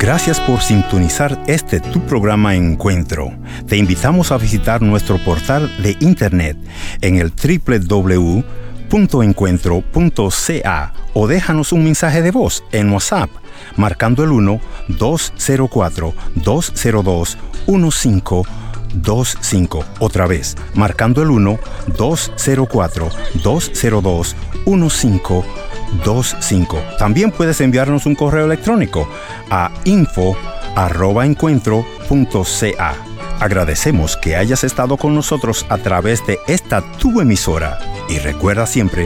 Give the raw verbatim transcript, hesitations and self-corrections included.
Gracias por sintonizar este tu programa Encuentro. Te invitamos a visitar nuestro portal de internet en el doble u doble u doble u punto encuentro punto c a o déjanos un mensaje de voz en WhatsApp marcando el uno dos cero cuatro dos cero dos uno cinco dos cinco. Otra vez, marcando el uno dos cero cuatro dos cero dos uno cinco dos cinco. También puedes enviarnos un correo electrónico a info arroba encuentro punto c a. Agradecemos que hayas estado con nosotros a través de esta tu emisora y recuerda siempre